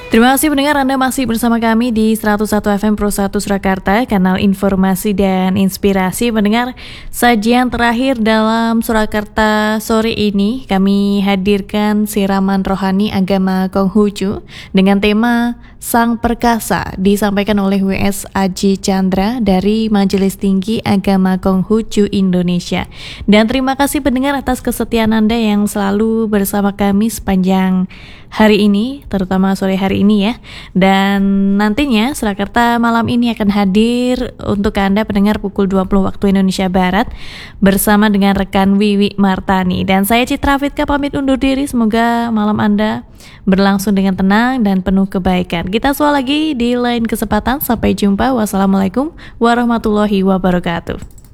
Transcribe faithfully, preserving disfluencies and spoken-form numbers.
Terima kasih pendengar, Anda masih bersama kami di seratus satu F M Pro satu Surakarta, kanal informasi dan inspirasi. Pendengar, sajian terakhir dalam Surakarta sore ini kami hadirkan siraman rohani agama Konghucu dengan tema Sang Perkasa, disampaikan oleh W S Aji Chandra dari Majelis Tinggi Agama Konghucu Indonesia. Dan terima kasih pendengar atas kesetiaan Anda yang selalu bersama kami sepanjang hari ini, terutama sore hari ini ya. Dan nantinya Surakarta malam ini akan hadir untuk Anda pendengar pukul dua puluh waktu Indonesia Barat bersama dengan rekan Wiwi Martani. Dan saya Citra Fitka pamit undur diri. Semoga malam Anda berlangsung dengan tenang dan penuh kebaikan. Kita soal lagi di lain kesempatan. Sampai jumpa. Wassalamualaikum warahmatullahi wabarakatuh.